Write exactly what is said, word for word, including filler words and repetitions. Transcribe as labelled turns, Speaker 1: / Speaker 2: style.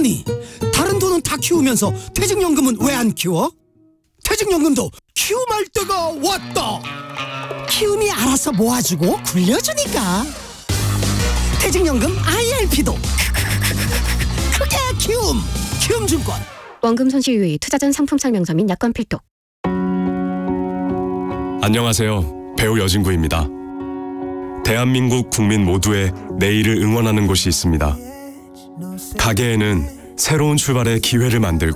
Speaker 1: 아니, 다른 돈은 다 키우면서 퇴직연금은 왜 안 키워? 퇴직연금도 키움할 때가 왔다. 키움이 알아서 모아주고 굴려주니까. 퇴직연금 아이알피도 크게 키움. 키움증권.
Speaker 2: 원금 손실 유의, 투자 전 상품 설명서 및 약관 필독.
Speaker 3: 안녕하세요. 배우 여진구입니다. 대한민국 국민 모두의 내일을 응원하는 곳이 있습니다. 가게에는 새로운 출발의 기회를 만들고